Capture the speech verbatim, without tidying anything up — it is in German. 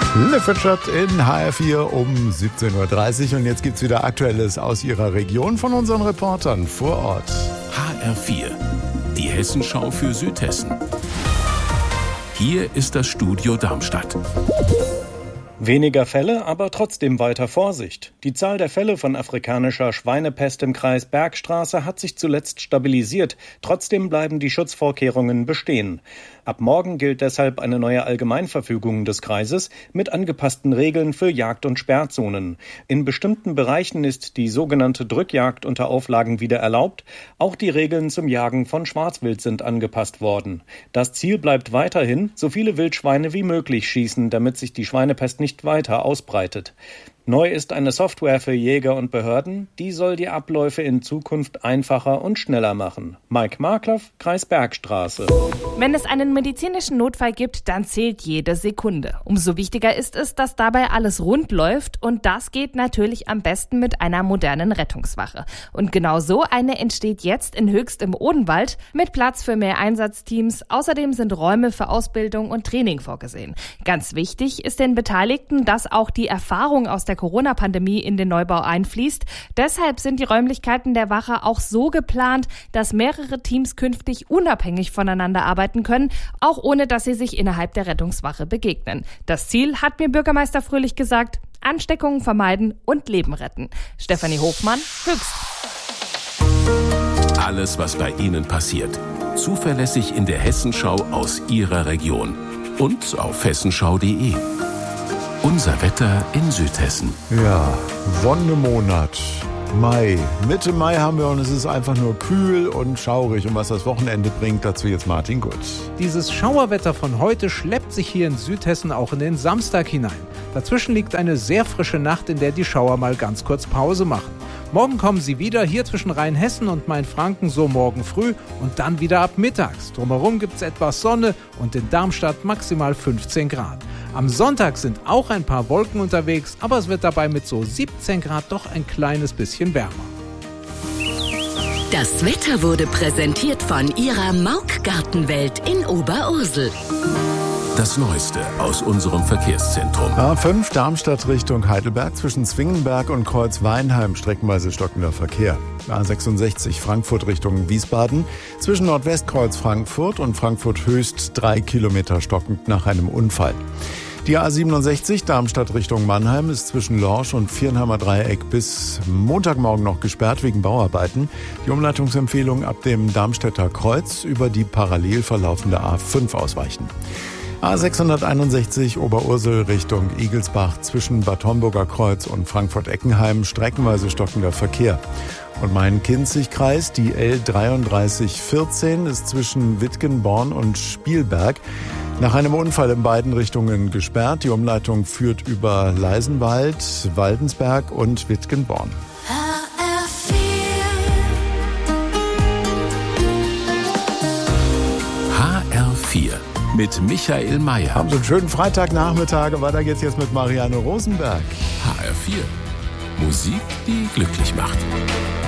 Liv Richard in H R vier um siebzehn Uhr dreißig und jetzt gibt's wieder Aktuelles aus Ihrer Region von unseren Reportern vor Ort. H R vier, die Hessenschau für Südhessen. Hier ist das Studio Darmstadt. Weniger Fälle, aber trotzdem weiter Vorsicht. Die Zahl der Fälle von afrikanischer Schweinepest im Kreis Bergstraße hat sich zuletzt stabilisiert. Trotzdem bleiben die Schutzvorkehrungen bestehen. Ab morgen gilt deshalb eine neue Allgemeinverfügung des Kreises mit angepassten Regeln für Jagd- und Sperrzonen. In bestimmten Bereichen ist die sogenannte Drückjagd unter Auflagen wieder erlaubt. Auch die Regeln zum Jagen von Schwarzwild sind angepasst worden. Das Ziel bleibt weiterhin, so viele Wildschweine wie möglich schießen, damit sich die Schweinepest nicht weiter ausbreitet. Neu ist eine Software für Jäger und Behörden, die soll die Abläufe in Zukunft einfacher und schneller machen. Mike Markloff, Kreis Bergstraße. Wenn es einen medizinischen Notfall gibt, dann zählt jede Sekunde. Umso wichtiger ist es, dass dabei alles rund läuft und das geht natürlich am besten mit einer modernen Rettungswache. Und genau so eine entsteht jetzt in Höchst im Odenwald mit Platz für mehr Einsatzteams. Außerdem sind Räume für Ausbildung und Training vorgesehen. Ganz wichtig ist den Beteiligten, dass auch die Erfahrung aus der Corona-Pandemie in den Neubau einfließt. Deshalb sind die Räumlichkeiten der Wache auch so geplant, dass mehrere Teams künftig unabhängig voneinander arbeiten können, auch ohne dass sie sich innerhalb der Rettungswache begegnen. Das Ziel, hat mir Bürgermeister Fröhlich gesagt, Ansteckungen vermeiden und Leben retten. Stefanie Hofmann, Höchst. Alles, was bei Ihnen passiert. Zuverlässig in der Hessenschau aus Ihrer Region. Und auf hessenschau punkt de. Unser Wetter in Südhessen. Ja, Wonnemonat, Mai. Mitte Mai haben wir und es ist einfach nur kühl und schaurig. Und was das Wochenende bringt, dazu jetzt Martin Gut. Dieses Schauerwetter von heute schleppt sich hier in Südhessen auch in den Samstag hinein. Dazwischen liegt eine sehr frische Nacht, in der die Schauer mal ganz kurz Pause machen. Morgen kommen sie wieder hier zwischen Rheinhessen und Mainfranken so morgen früh und dann wieder ab mittags. Drumherum gibt es etwas Sonne und in Darmstadt maximal fünfzehn Grad. Am Sonntag sind auch ein paar Wolken unterwegs, aber es wird dabei mit so siebzehn Grad doch ein kleines bisschen wärmer. Das Wetter wurde präsentiert von Ihrer Mauk-Gartenwelt in Oberursel. Das Neueste aus unserem Verkehrszentrum. A fünf Darmstadt Richtung Heidelberg zwischen Zwingenberg und Kreuz-Weinheim streckenweise stockender Verkehr. A sechsundsechzig Frankfurt Richtung Wiesbaden zwischen Nordwestkreuz Frankfurt und Frankfurt Höchst drei Kilometer stockend nach einem Unfall. Die A siebenundsechzig Darmstadt Richtung Mannheim ist zwischen Lorsch und Viernheimer Dreieck bis Montagmorgen noch gesperrt wegen Bauarbeiten. Die Umleitungsempfehlung ab dem Darmstädter Kreuz über die parallel verlaufende A fünf ausweichen. A sechshunderteinundsechzig Oberursel Richtung Igelsbach zwischen Bad Homburger Kreuz und Frankfurt-Eckenheim streckenweise stockender Verkehr. Und Main-Kinzig-Kreis, die L dreiunddreißig vierzehn ist zwischen Wittgenborn und Spielberg nach einem Unfall in beiden Richtungen gesperrt. Die Umleitung führt über Leisenwald, Waldensberg und Wittgenborn. H R vier mit Michael Mayer. Haben Sie einen schönen Freitagnachmittag. Weiter geht's jetzt mit Marianne Rosenberg. H R vier. Musik, die glücklich macht.